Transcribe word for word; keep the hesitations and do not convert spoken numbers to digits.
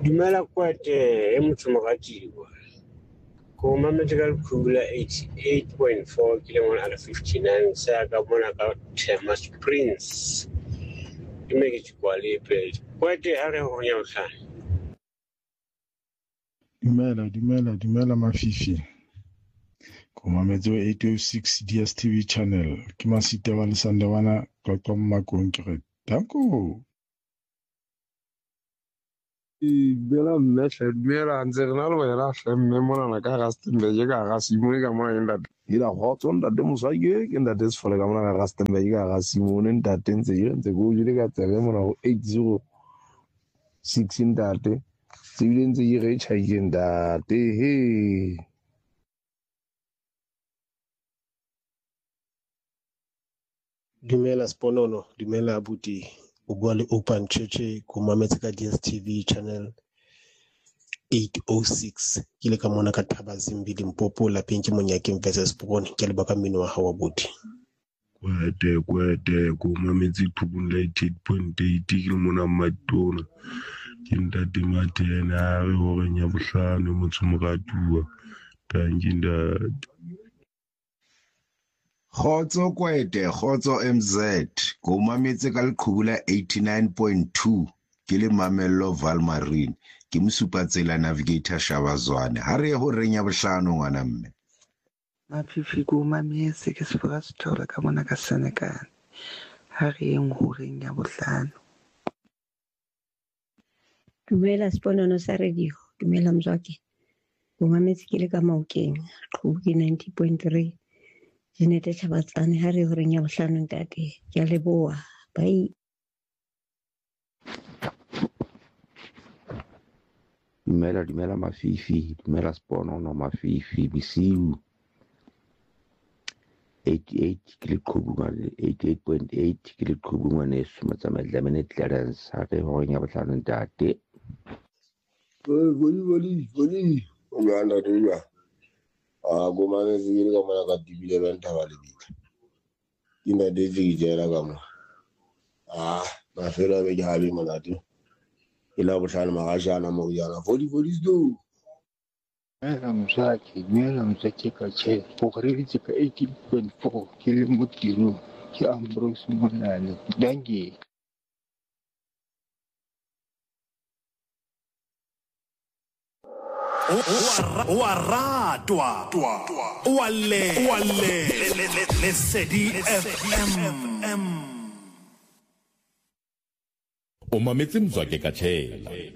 Dumela kwate e motho mogatiwa. Ko mamedical Kugula eighty-eight point four kilomon ala fifty-nine sa ka mona ka Thomas Prince. Ke me ke tshwale pele. Kwate a re ho nya utlha. Dumela, dumela, dumela mafifi. Ko mametso eight oh six D S T V channel. Ke masita wa lesanda wana tlotlo mmakong ke re. Danko. Bela mmehle dumela ntse re na le wena hle mme mona na ka Rustenburg ka ga Simone ka mona ntate ila hotso ntate mosake ke ntate se fole ka mona ka Rustenburg ka ga Simone ntate ntse e ntse go jile ka tsebe mona go eight oh six ntate se ile ntse e re tšhaile ntate he Dumela Sponono, dumela abuti. O bua le Open Church ko mametse ka D S T V channel eight oh six. Ke le ka mona ka Thaba Zimbi Limpopo lapeng ke Monyakeng versus Bokone ke le baka mmino wa hawa abuti. Kwete kwete ko mametse Thubula eight point eight ke le mona Matona. Ke ntate Matena a re hore nya bohlano motho mogatuwa. Tanki ntate. Khotso kwete, khotso M Z, ko mametse ka Leqhubula eighty-nine point two, ke le Mamello Valmarine, ke Mosupatsela Navigator Shabazwane. Ha re ho renya bohlano ngwana mme. Mafifi ko mametse ke Sefora Sithole ka mona ka Senekal. Ha re eng ho renya bohlano. Dumela Sponono sa radio, dumela Mzwake. Ko mametse ke le ka Maokeng, Qhubu ninety point three. Jenete Chabatsane ha re ho renya bohlano ntate ke a leboha bye. Dumela dumela mafifi dumela Sponono mafifi bisiu eighty-eight ke le Qhubu eighty-eight point eight ke le Qhubu ngwaneso Matsamadlamene Clarence ha re ho renya bohlano ntate. boli boli boli o ngana dula a go mane zile ka mona ka dibile ba ntaba le bitla inda de vijela ka mo ah ba fela be ga le monate ila bohlano magashana mo yana voli voli do Mela Mzwake mela Mzwake ka che go re ditse ka eighteen point four ke le mo tirong ke Ambrose Monale danke. Wa ratwa wa le wa le le Sedi F M. O mametse Mzwake ka tshela.